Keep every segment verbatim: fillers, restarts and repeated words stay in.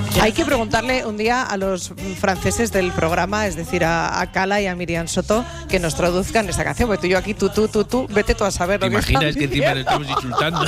Hay que preguntarle un día a los franceses del programa, es decir, a, a Cala y a Miriam Soto, que nos traduzcan esta canción, porque tú y yo aquí, tú, tú, tú, tú, vete tú a saber ¿Te lo que imaginas están que encima diciendo? le estamos insultando?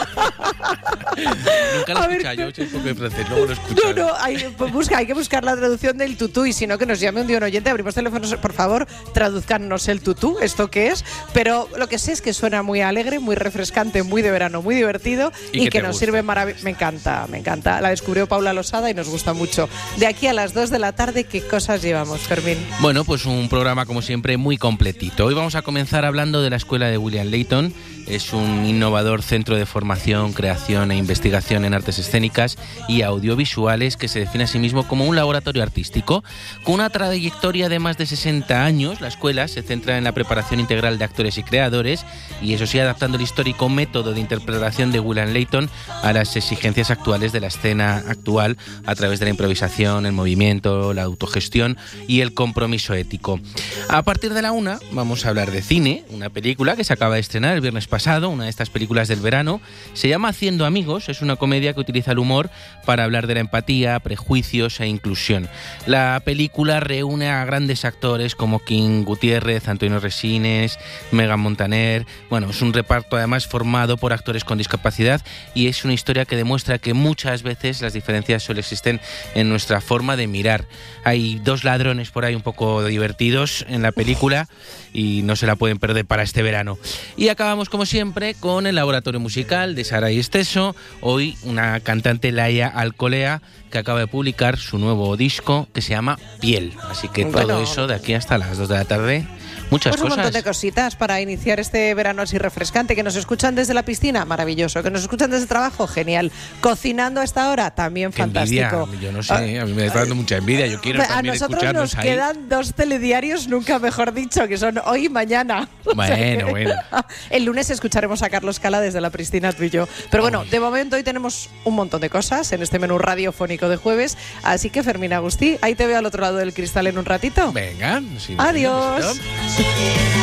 Nunca lo A he ver, escuchado, yo sé un poco de francés, luego lo he escuchado. No, no, hay, pues busca, hay que buscar la traducción del tutú y si no que nos llame un día un oyente, abrimos teléfonos, por favor, traduzcanos el tutú, esto qué es, pero lo que sé es que suena muy alegre, muy refrescante, muy de verano, muy divertido y, Y que, que te nos gusta. sirve maravilloso. Me encanta, me encanta. La descubrió Paula Losada y nos gusta mucho. De aquí a las dos de la tarde, ¿qué cosas llevamos, Fermín? Bueno, pues un programa como siempre muy completito. Hoy vamos a comenzar hablando de la escuela de William Layton. Es un innovador centro de formación, creación e investigación en artes escénicas y audiovisuales que se define a sí mismo como un laboratorio artístico. Con una trayectoria de más de sesenta años, la escuela se centra en la preparación integral de actores y creadores y eso sí, adaptando el histórico método de interpretación de William Layton a las exigencias actuales de la escena actual a través de la improvisación, el movimiento, la autogestión y el compromiso ético. A partir de la una vamos a hablar de cine, una película que se acaba de estrenar el viernes pasado, una de estas películas del verano. Se llama Haciendo amigos, es una comedia que utiliza el humor para hablar de la empatía, prejuicios e inclusión. La película reúne a grandes actores como King Gutiérrez, Antonio Resines, Megan Montaner. Bueno, es un reparto además formado por actores con discapacidad y es una historia que demuestra que muchas veces las diferencias solo existen en nuestra forma de mirar. Hay dos ladrones por ahí un poco divertidos en la película y no se la pueden perder para este verano. Y acabamos como siempre con el laboratorio musical de Saray Esteso. Hoy una cantante, Laia Alcolea, que acaba de publicar su nuevo disco que se llama Piel. Así que Bueno, todo eso de aquí hasta las dos de la tarde. Muchas Pues un cosas. montón de cositas para iniciar este verano así refrescante. Que nos escuchan desde la piscina, maravilloso. Que nos escuchan desde el trabajo, genial. Cocinando a esta hora, también Qué envidia. fantástico. Yo no sé, a mí me está dando mucha envidia. Yo quiero A también nosotros escucharnos nos ahí. quedan dos telediarios, nunca mejor dicho, que son hoy y mañana. O sea Bueno, que- bueno. El lunes escucharemos a Carlos Cala desde la piscina, tú y yo. Pero bueno, de momento hoy tenemos un montón de cosas en este menú radiofónico de jueves. Así que Fermín Agustí, ahí te veo al otro lado del cristal en un ratito. Venga. Sí, Adiós. stop.